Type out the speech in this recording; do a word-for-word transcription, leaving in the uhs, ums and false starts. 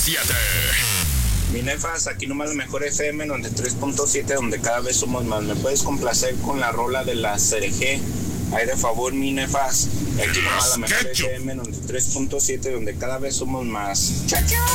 siete. Mi nefas, aquí nomás la mejor F M noventa y tres punto siete, donde cada vez somos más. ¿Me puedes complacer con la rola de la C R G? Ay, de favor, mi nefas. Aquí nomás la mejor F M noventa y tres punto siete, donde cada vez somos más. ¡Chao, chao!